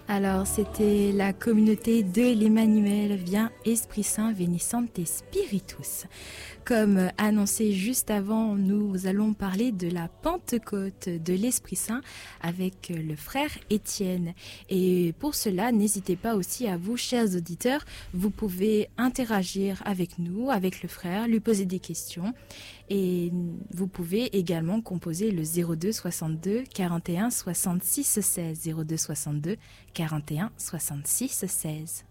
Alors, c'était la communauté de l'Emmanuel vient Esprit Saint Vénissante Spiritus. Comme annoncé juste avant, nous allons parler de la Pentecôte de l'Esprit Saint avec le frère Étienne. Et pour cela, n'hésitez pas aussi à vous, chers auditeurs, vous pouvez interagir avec nous, avec le frère, lui poser des questions. Et vous pouvez également composer le 02 62 41 66 16. 02 62 41 66 16.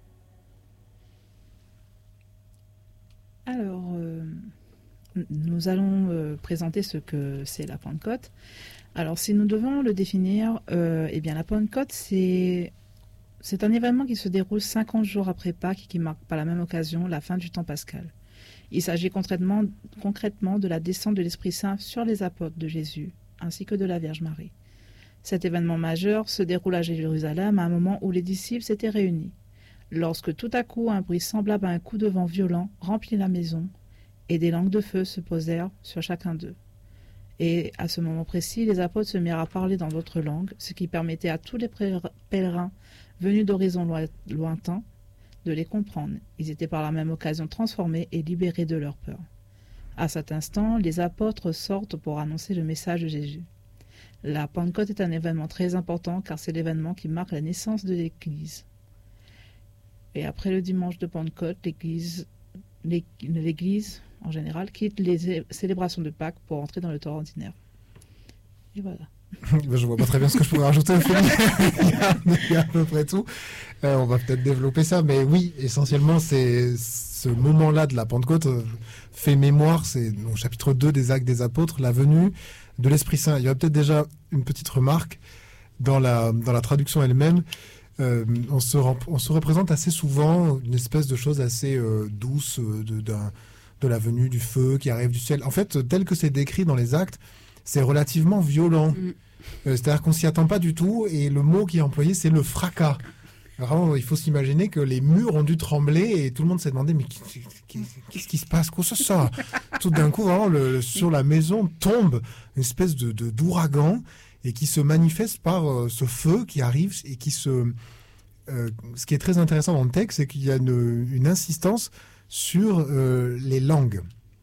Alors, nous allons présenter ce que c'est la Pentecôte. Alors, si nous devons le définir, eh bien, la Pentecôte, c'est un événement qui se déroule 50 jours après Pâques et qui marque par la même occasion la fin du temps pascal. Il s'agit concrètement de la descente de l'Esprit Saint sur les apôtres de Jésus, ainsi que de la Vierge Marie. Cet événement majeur se déroule à Jérusalem à un moment où les disciples s'étaient réunis, lorsque tout à coup un bruit semblable à un coup de vent violent remplit la maison, et des langues de feu se posèrent sur chacun d'eux. Et à ce moment précis, les apôtres se mirent à parler dans d'autres langues, ce qui permettait à tous les pèlerins venus d'horizons lointains de les comprendre. Ils étaient par la même occasion transformés et libérés de leur peur. À cet instant, les apôtres sortent pour annoncer le message de Jésus. La Pentecôte est un événement très important car c'est l'événement qui marque la naissance de l'Église. Et après le dimanche de Pentecôte, l'Église en général quitte les célébrations de Pâques pour entrer dans le temps ordinaire. Et voilà. Je vois pas très bien ce que je pourrais rajouter. Il y a à peu près tout. On va peut-être développer ça, mais oui, essentiellement, c'est ce moment-là de la Pentecôte fait mémoire. C'est au chapitre 2 des Actes des Apôtres, la venue de l'Esprit Saint. Il y a peut-être déjà une petite remarque dans la traduction elle-même. On se représente assez souvent une espèce de chose assez douce de la venue du feu qui arrive du ciel. En fait, tel que c'est décrit dans les Actes, c'est relativement violent. C'est-à-dire qu'on s'y attend pas du tout, et le mot qui est employé, c'est le fracas. Vraiment, il faut s'imaginer que les murs ont dû trembler et tout le monde s'est demandé mais qu'est-ce qui se passe, quoi ça. Tout d'un coup, vraiment, sur la maison tombe une espèce d'ouragan et qui se manifeste par ce feu qui arrive et qui ce qui est très intéressant dans le texte, c'est qu'il y a une insistance sur les langues.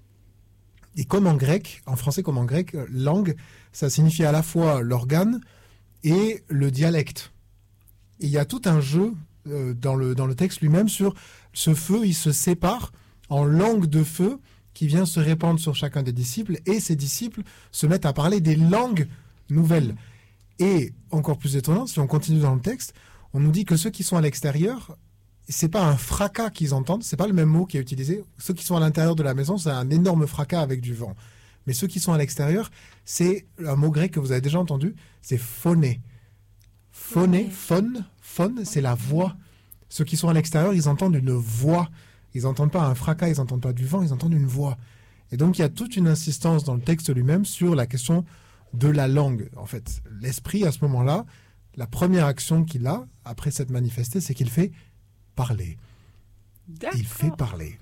Et comme en grec, en français comme en grec, langue, ça signifie à la fois l'organe et le dialecte. Et il y a tout un jeu dans le texte lui-même sur ce feu, il se sépare en langue de feu qui vient se répandre sur chacun des disciples, et ces disciples se mettent à parler des langues nouvelles. Et encore plus étonnant, si on continue dans le texte, on nous dit que ceux qui sont à l'extérieur, c'est pas un fracas qu'ils entendent, c'est pas le même mot qui est utilisé. Ceux qui sont à l'intérieur de la maison, c'est un énorme fracas avec du vent. Mais ceux qui sont à l'extérieur, c'est un mot grec que vous avez déjà entendu, c'est phoné. Phoné, phone, c'est la voix. Ceux qui sont à l'extérieur, ils entendent une voix. Ils n'entendent pas un fracas, ils n'entendent pas du vent, ils entendent une voix. Et donc il y a toute une insistance dans le texte lui-même sur la question de la langue. En fait, l'esprit, à ce moment-là, la première action qu'il a, après s'être manifesté, c'est qu'il fait parler. D'accord. Il fait parler.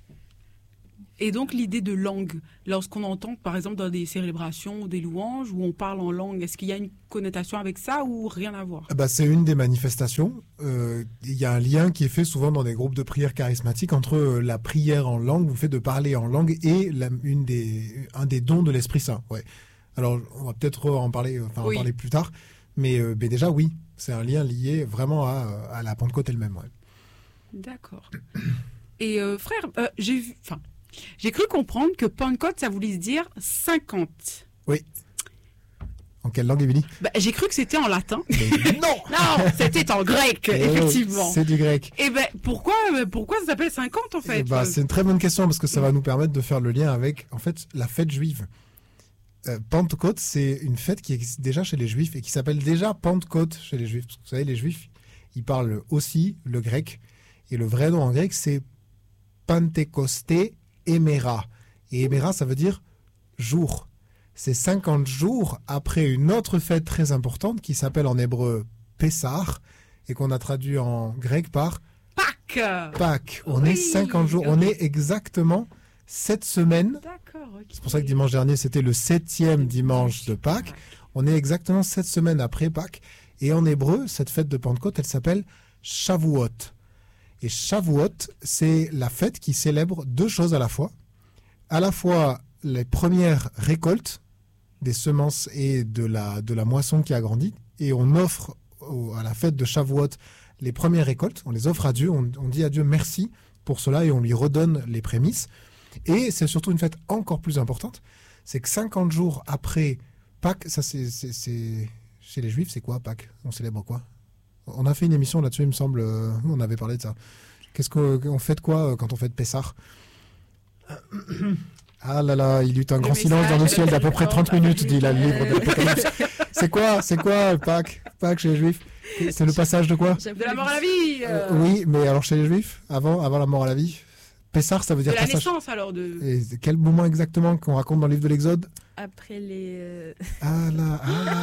Et donc l'idée de langue, lorsqu'on entend par exemple dans des célébrations ou des louanges où on parle en langue, est-ce qu'il y a une connotation avec ça ou rien à voir ? C'est une des manifestations. Il y a un lien qui est fait souvent dans des groupes de prière charismatiques entre la prière en langue, le fait de parler en langue, et un des dons de l'Esprit Saint. Ouais. Alors on va peut-être en parler plus tard, mais déjà oui, c'est un lien lié vraiment à la Pentecôte elle-même. Ouais. D'accord. Et frère, j'ai cru comprendre que Pentecôte, ça voulait dire 50. Oui. En quelle langue, Émilie ? J'ai cru que c'était en latin. Mais non. Non, c'était en grec, effectivement. C'est du grec. Et pourquoi ça s'appelle 50 en fait ? C'est une très bonne question parce que ça va nous permettre de faire le lien avec en fait la fête juive. Pentecôte, c'est une fête qui existe déjà chez les Juifs et qui s'appelle déjà Pentecôte chez les Juifs. Parce que vous savez, les Juifs, ils parlent aussi le grec. Et le vrai nom en grec, c'est Pentecosté Éméra. Et Éméra, ça veut dire jour. C'est 50 jours après une autre fête très importante qui s'appelle en hébreu Pessah et qu'on a traduit en grec par Pâques. On est 50 jours. On est exactement 7 semaines. D'accord, okay. C'est pour ça que dimanche dernier, c'était le 7e dimanche de Pâques. On est exactement 7 semaines après Pâques. Et en hébreu, cette fête de Pentecôte, elle s'appelle Shavuot. Et Shavuot, c'est la fête qui célèbre deux choses à la fois. À la fois les premières récoltes des semences et de la moisson qui a grandi. Et on offre à la fête de Shavuot les premières récoltes. On les offre à Dieu. On dit à Dieu merci pour cela et on lui redonne les prémices. Et c'est surtout une fête encore plus importante. C'est que 50 jours après Pâques, ça c'est chez les Juifs, c'est quoi Pâques? On célèbre quoi? On a fait une émission là-dessus, il me semble. On avait parlé de ça. Qu'est-ce qu'on fait de quoi quand on fait de Pessah? Ah là là, il y eut un grand silence dans le ciel d'à peu près 30 minutes, dit le livre de l'Apocalypse. C'est quoi Pâques chez les Juifs? C'est le passage de quoi? De la mort à la vie. Oui, mais alors chez les Juifs, avant la mort à la vie, Pessah, ça veut dire de la passage. naissance alors de. Et quel moment exactement qu'on raconte dans le livre de l'Exode? Après les... Ah là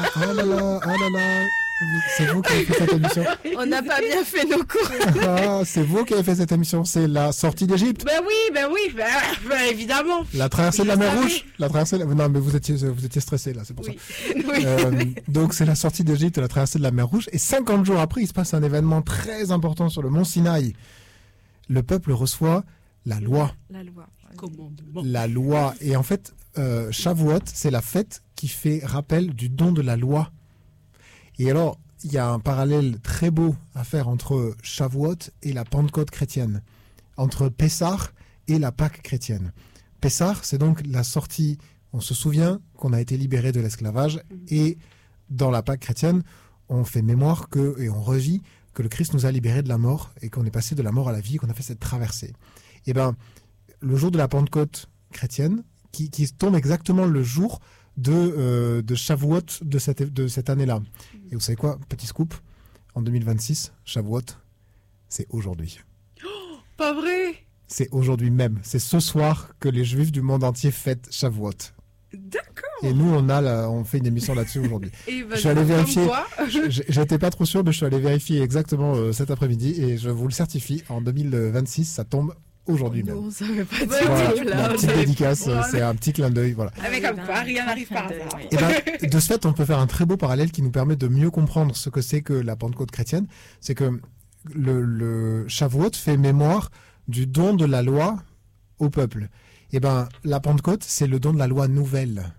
là. C'est vous qui avez fait cette émission. On n'a pas bien fait nos cours. Ah, c'est vous qui avez fait cette émission. C'est la sortie d'Égypte. Ben oui, évidemment. La traversée de la mer Rouge. Non, mais vous étiez stressé là, c'est pour Oui. ça. Donc c'est la sortie d'Égypte, la traversée de la mer Rouge. Et 50 jours après, il se passe un événement très important sur le mont Sinaï. Le peuple reçoit la loi. La loi. Commandement. La loi. Et en fait, Shavuot, c'est la fête qui fait rappel du don de la loi. Et alors, il y a un parallèle très beau à faire entre Shavuot et la Pentecôte chrétienne, entre Pessah et la Pâque chrétienne. Pessah, c'est donc la sortie, on se souvient qu'on a été libéré de l'esclavage, et dans la Pâque chrétienne, on fait mémoire et on revit que le Christ nous a libérés de la mort, et qu'on est passé de la mort à la vie, qu'on a fait cette traversée. Et bien, le jour de la Pentecôte chrétienne, qui tombe exactement le jour de Shavuot de cette année-là. Et vous savez quoi, petit scoop, en 2026, Shavuot, c'est aujourd'hui. Oh, pas vrai? C'est aujourd'hui même. C'est ce soir que les Juifs du monde entier fêtent Shavuot. D'accord. Et nous, on fait une émission là-dessus aujourd'hui. Je suis allé vérifier. J'étais pas trop sûr, mais je suis allé vérifier exactement cet après-midi et je vous le certifie, en 2026, ça tombe aujourd'hui même. Non, on savait pas Voilà, la petite dédicace, c'est un petit clin d'œil. Voilà. Avec un pas, rien n'arrive par hasard. Et ben, de ce fait, on peut faire un très beau parallèle qui nous permet de mieux comprendre ce que c'est que la Pentecôte chrétienne. C'est que le Shavuot fait mémoire du don de la loi au peuple. Et ben, la Pentecôte, c'est le don de la loi nouvelle.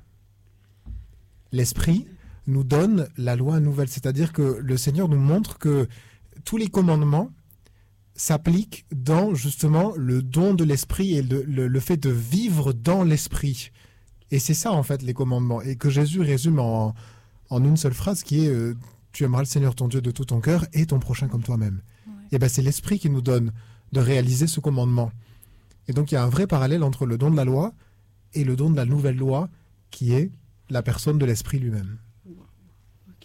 L'Esprit nous donne la loi nouvelle. C'est-à-dire que le Seigneur nous montre que tous les commandements s'appliquent dans justement le don de l'Esprit et le fait de vivre dans l'Esprit. Et c'est ça en fait les commandements. Et que Jésus résume en une seule phrase qui est tu aimeras le Seigneur ton Dieu de tout ton cœur et ton prochain comme toi-même. Ouais. Et ben c'est l'Esprit qui nous donne de réaliser ce commandement. Et donc il y a un vrai parallèle entre le don de la loi et le don de la nouvelle loi qui est la personne de l'Esprit lui-même. Ok.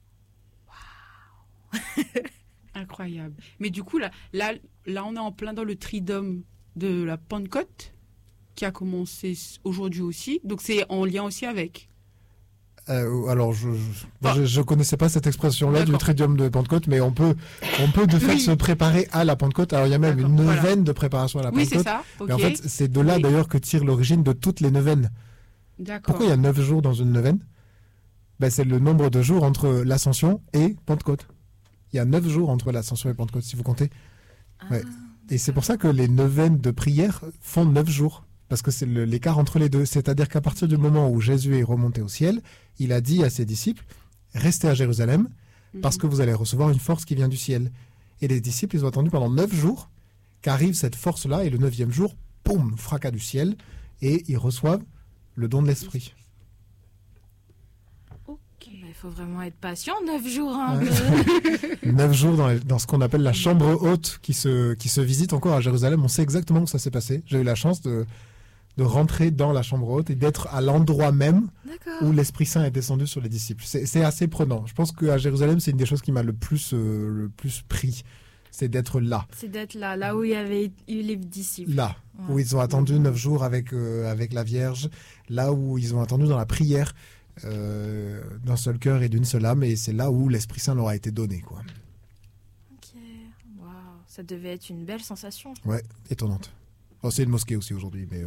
Waouh. Incroyable. Mais du coup, là, on est en plein dans le triduum de la Pentecôte qui a commencé aujourd'hui aussi. Donc, c'est en lien aussi avec. Alors, je connaissais pas cette expression-là du triduum de Pentecôte, mais on peut de fait se préparer à la Pentecôte. Alors, il y a même une neuvaine de préparation à la Pentecôte. Oui, c'est ça. Okay. Et en fait, c'est de là d'ailleurs que tire l'origine de toutes les neuvaines. D'accord. Pourquoi il y a 9 jours dans une neuvaine? C'est le nombre de jours entre l'Ascension et Pentecôte. Il y a 9 jours entre l'Ascension et Pentecôte, si vous comptez. Ouais. Et c'est pour ça que les neuvaines de prière font 9 jours. Parce que c'est l'écart entre les deux. C'est-à-dire qu'à partir du moment où Jésus est remonté au ciel, il a dit à ses disciples, restez à Jérusalem, parce que vous allez recevoir une force qui vient du ciel. Et les disciples, ils ont attendu pendant 9 jours qu'arrive cette force-là, et le 9e jour, boum, fracas du ciel, et ils reçoivent le don de l'Esprit. Il faut vraiment être patient, 9 jours. Hein, 9 jours dans ce qu'on appelle la chambre haute qui se visite encore à Jérusalem. On sait exactement où ça s'est passé. J'ai eu la chance de rentrer dans la chambre haute et d'être à l'endroit même où l'Esprit Saint est descendu sur les disciples. C'est assez prenant. Je pense qu'à Jérusalem, c'est une des choses qui m'a le plus pris. C'est d'être là. C'est d'être là où il y avait eu les disciples. Là, où ils ont attendu 9 jours avec la Vierge. Là où ils ont attendu dans la prière. D'un seul cœur et d'une seule âme, et c'est là où l'Esprit Saint leur a été donné, quoi. Ok, waouh, ça devait être une belle sensation. Ouais, étonnante. Oh, c'est une mosquée aussi aujourd'hui, mais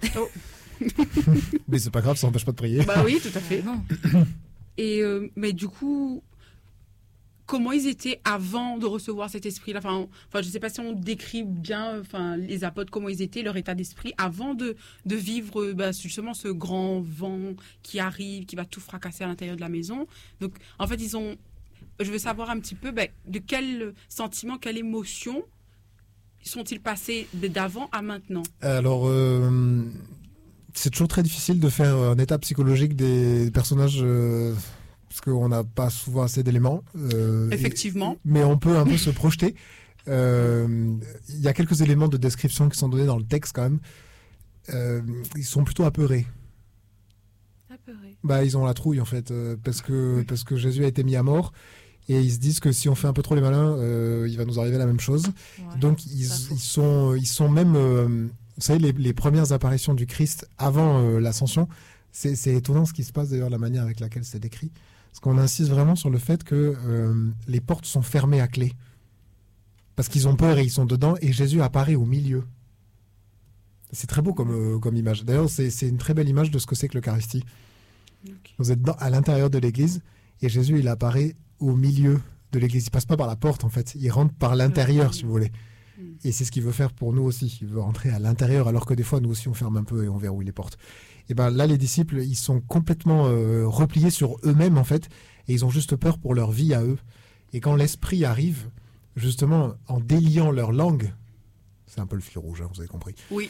mais c'est pas grave, ça n'empêche pas de prier. Bah oui, tout à fait. Non. Et mais du coup, comment ils étaient avant de recevoir cet esprit-là. Enfin, je ne sais pas si on décrit bien, les apôtres, comment ils étaient, leur état d'esprit avant de vivre, justement, ce grand vent qui arrive, qui va tout fracasser à l'intérieur de la maison. Donc, en fait, je veux savoir un petit peu, de quel sentiment, quelle émotion sont-ils passés d'avant à maintenant? Alors, c'est toujours très difficile de faire un état psychologique des personnages parce qu'on n'a pas souvent assez d'éléments. Effectivement. Mais on peut un peu se projeter. Il y a quelques éléments de description qui sont donnés dans le texte quand même. Ils sont plutôt apeurés. Apeurés. Ils ont la trouille en fait, parce que Jésus a été mis à mort. Et ils se disent que si on fait un peu trop les malins, il va nous arriver la même chose. Ouais, donc ils sont même, vous savez, les premières apparitions du Christ avant l'ascension, c'est étonnant ce qui se passe d'ailleurs, la manière avec laquelle c'est décrit. Parce qu'on insiste vraiment sur le fait que les portes sont fermées à clé. Parce qu'ils ont peur et ils sont dedans, et Jésus apparaît au milieu. C'est très beau comme image. D'ailleurs, c'est une très belle image de ce que c'est que l'Eucharistie. Okay. Vous êtes à l'intérieur de l'église, et Jésus, il apparaît au milieu de l'église. Il passe pas par la porte, en fait. Il rentre par l'intérieur, si vous voulez. Et c'est ce qu'il veut faire pour nous aussi. Il veut rentrer à l'intérieur, alors que des fois, nous aussi, on ferme un peu et on verrouille les portes. Et là, les disciples, ils sont complètement repliés sur eux-mêmes, en fait, et ils ont juste peur pour leur vie à eux. Et quand l'Esprit arrive, justement, en déliant leur langue, c'est un peu le fil rouge, hein, vous avez compris. Oui.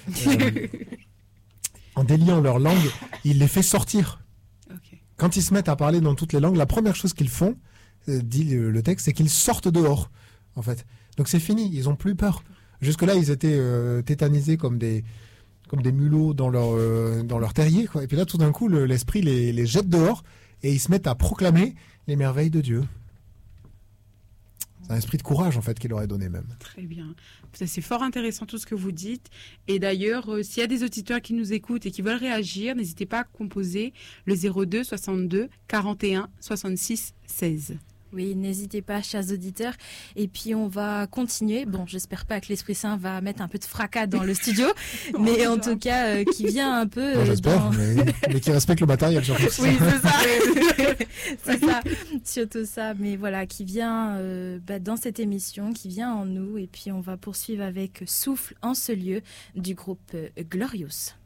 En déliant leur langue, il les fait sortir. Okay. Quand ils se mettent à parler dans toutes les langues, la première chose qu'ils font, dit le texte, c'est qu'ils sortent dehors, en fait. Donc c'est fini, ils n'ont plus peur. Jusque-là, ils étaient tétanisés comme des mulots dans leur terrier, quoi. Et puis là, tout d'un coup, l'Esprit les jette dehors et ils se mettent à proclamer les merveilles de Dieu. C'est un esprit de courage, en fait, qu'il leur a donné même. Très bien. C'est fort intéressant tout ce que vous dites. Et d'ailleurs, s'il y a des auditeurs qui nous écoutent et qui veulent réagir, n'hésitez pas à composer le 02 62 41 66 16. Oui, n'hésitez pas, chers auditeurs. Et puis, on va continuer. Bon, j'espère pas que l'Esprit Saint va mettre un peu de fracas dans le studio, mais en tout cas, qui vient un peu... Bon, j'espère, mais qui respecte le matériel, surtout. Oui, c'est ça. C'est ça, surtout ça. Mais voilà, qui vient dans cette émission, qui vient en nous. Et puis, on va poursuivre avec Souffle en ce lieu du groupe Glorious.